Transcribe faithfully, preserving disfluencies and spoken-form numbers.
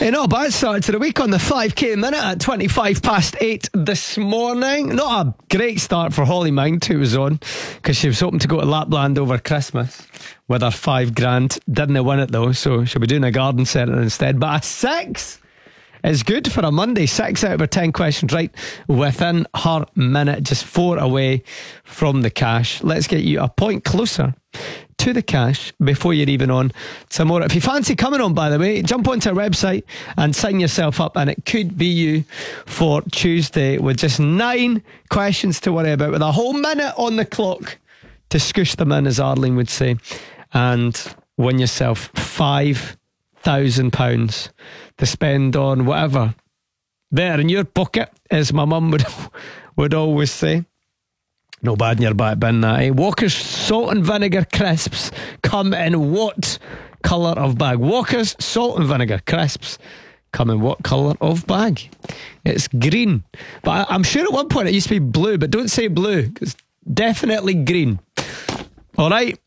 Hey, not a bad start to the week on the five K minute at twenty-five past eight this morning. Not a great start for Holly Mount, who was on, because she was hoping to go to Lapland over Christmas with her five grand. Didn't win it though, so she'll be doing a garden centre instead. But a six is good for a Monday. Six out of her ten questions right within her minute. Just four away from the cash. Let's get you a point closer to the cash before you're even on tomorrow. If you fancy coming on, by the way, jump onto our website and sign yourself up, and it could be you for Tuesday with just nine questions to worry about, with a whole minute on the clock to scoosh them in, as Arlene would say, and win yourself five thousand pounds to spend on whatever there in your pocket, as my mum would would always say. No bad in your back bin, that, eh? Walker's salt and vinegar crisps come in what colour of bag? Walker's salt and vinegar crisps come in what colour of bag? It's green. But I, I'm sure at one point it used to be blue, but don't say blue. It's definitely green. Alright,